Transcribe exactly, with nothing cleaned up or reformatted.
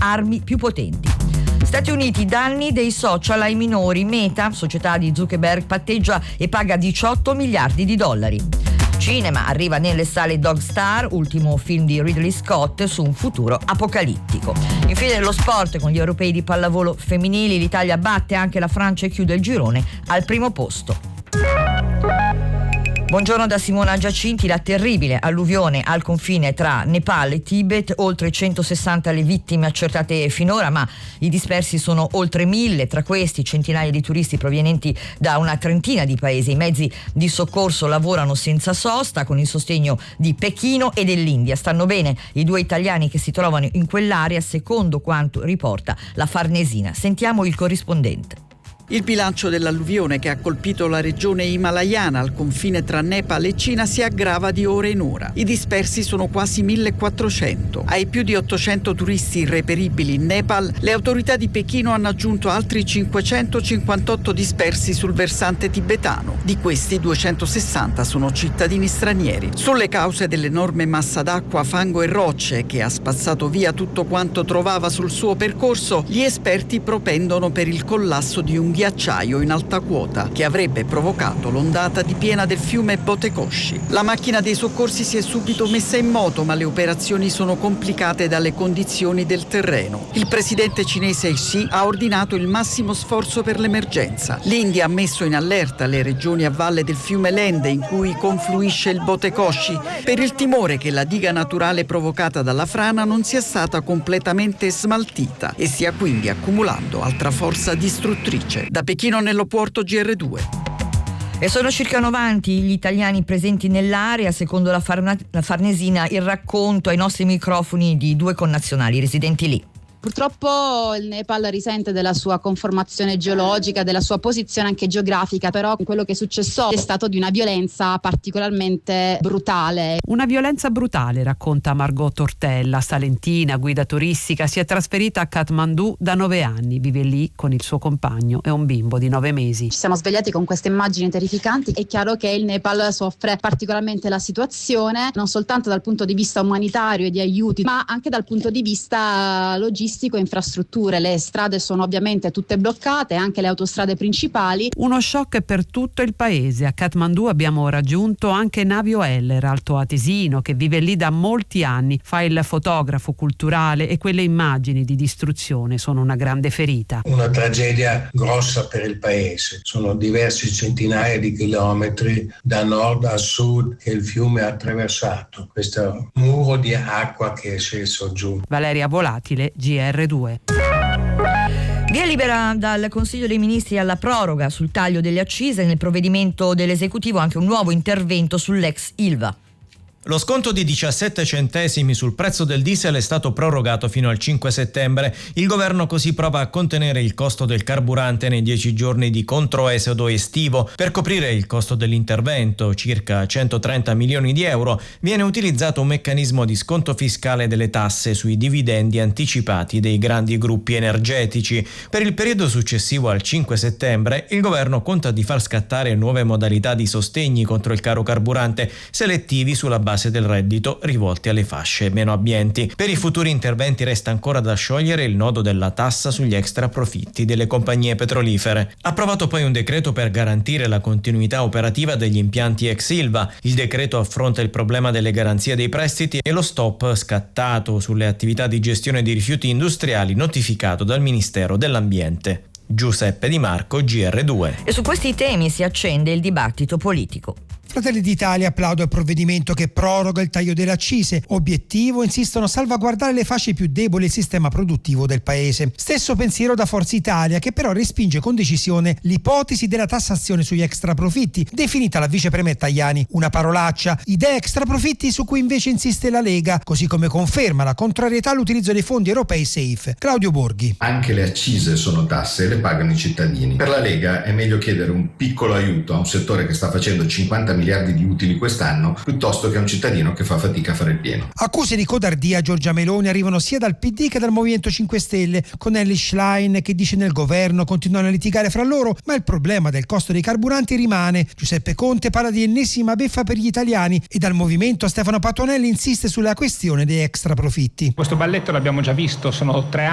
armi più potenti. Stati Uniti, danni dei social ai minori. Meta, società di Zuckerberg, patteggia e paga diciotto miliardi di dollari. Cinema, arriva nelle sale Dog Star, ultimo film di Ridley Scott su un futuro apocalittico. Infine lo sport, con gli europei di pallavolo femminili, l'Italia batte anche la Francia e chiude il girone al primo posto. Buongiorno da Simona Giacinti. La terribile alluvione al confine tra Nepal e Tibet, oltre centosessanta le vittime accertate finora, ma i dispersi sono oltre mille, tra questi centinaia di turisti provenienti da una trentina di paesi. I mezzi di soccorso lavorano senza sosta con il sostegno di Pechino e dell'India. Stanno bene i due italiani che si trovano in quell'area, secondo quanto riporta la Farnesina. Sentiamo il corrispondente. Il bilancio dell'alluvione che ha colpito la regione himalayana al confine tra Nepal e Cina si aggrava di ora in ora. I dispersi sono quasi millequattrocento. Ai più di ottocento turisti irreperibili in Nepal, le autorità di Pechino hanno aggiunto altri cinquecentocinquantotto dispersi sul versante tibetano. Di questi duecentosessanta sono cittadini stranieri. Sulle cause dell'enorme massa d'acqua, fango e rocce che ha spazzato via tutto quanto trovava sul suo percorso, gli esperti propendono per il collasso di un ghiacciaio in alta quota che avrebbe provocato l'ondata di piena del fiume Botekoshi. La macchina dei soccorsi si è subito messa in moto, ma le operazioni sono complicate dalle condizioni del terreno. Il presidente cinese Xi ha ordinato il massimo sforzo per l'emergenza. L'India ha messo in allerta le regioni a valle del fiume Lende in cui confluisce il Botekoshi per il timore che la diga naturale provocata dalla frana non sia stata completamente smaltita e stia quindi accumulando altra forza distruttrice. Da Pechino nello Porto G R due. E sono circa novanta gli italiani presenti nell'area, secondo la, Farna- la Farnesina, il racconto ai nostri microfoni di due connazionali residenti lì. Purtroppo il Nepal risente della sua conformazione geologica, della sua posizione anche geografica, però quello che è successo è stato di una violenza particolarmente brutale. Una violenza brutale, racconta Margot Tortella, salentina, guida turistica, si è trasferita a Kathmandu da nove anni, vive lì con il suo compagno e un bimbo di nove mesi. Ci siamo svegliati con queste immagini terrificanti. È chiaro che il Nepal soffre particolarmente la situazione, non soltanto dal punto di vista umanitario e di aiuti, ma anche dal punto di vista logistico e infrastrutture. Le strade sono ovviamente tutte bloccate, anche le autostrade principali. Uno shock per tutto il paese. A Kathmandu abbiamo raggiunto anche Navio Heller, altoatesino, che vive lì da molti anni, fa il fotografo culturale e quelle immagini di distruzione sono una grande ferita. Una tragedia grossa per il paese. Sono diversi centinaia di chilometri da nord a sud che il fiume ha attraversato. Questo muro di acqua che è sceso giù. Valeria Volatile, G R due. Via libera dal Consiglio dei Ministri alla proroga sul taglio delle accise. Nel provvedimento dell'esecutivo anche un nuovo intervento sull'ex Ilva. Lo sconto di diciassette centesimi sul prezzo del diesel è stato prorogato fino al cinque settembre. Il governo così prova a contenere il costo del carburante nei dieci giorni di controesodo estivo. Per coprire il costo dell'intervento, circa centotrenta milioni di euro, viene utilizzato un meccanismo di sconto fiscale delle tasse sui dividendi anticipati dei grandi gruppi energetici. Per il periodo successivo al cinque settembre, il governo conta di far scattare nuove modalità di sostegni contro il caro carburante, selettivi sulla base del reddito, rivolti alle fasce meno abbienti. Per i futuri interventi resta ancora da sciogliere il nodo della tassa sugli extra profitti delle compagnie petrolifere. Approvato poi un decreto per garantire la continuità operativa degli impianti ex Ilva. Il decreto affronta il problema delle garanzie dei prestiti e lo stop scattato sulle attività di gestione di rifiuti industriali notificato dal Ministero dell'Ambiente. Giuseppe Di Marco, G R due. E su questi temi si accende il dibattito politico. Fratelli d'Italia applaude il provvedimento che proroga il taglio delle accise. Obiettivo, insistono, salvaguardare le fasce più deboli e il sistema produttivo del paese. Stesso pensiero da Forza Italia, che però respinge con decisione l'ipotesi della tassazione sugli extraprofitti, definita la vice premier Tajani una parolaccia. Idea extraprofitti su cui invece insiste la Lega, così come conferma la contrarietà all'utilizzo dei fondi europei SAFE. Claudio Borghi. Anche le accise sono tasse e le pagano i cittadini. Per la Lega è meglio chiedere un piccolo aiuto a un settore che sta facendo cinquanta miliardi di utili quest'anno piuttosto che a un cittadino che fa fatica a fare il pieno. Accuse di codardia a Giorgia Meloni arrivano sia dal P D che dal Movimento cinque Stelle, con Elly Schlein che dice nel governo continuano a litigare fra loro, ma il problema del costo dei carburanti rimane. Giuseppe Conte parla di ennesima beffa per gli italiani e dal Movimento Stefano Patuanelli insiste sulla questione dei extraprofitti. Questo balletto l'abbiamo già visto, sono tre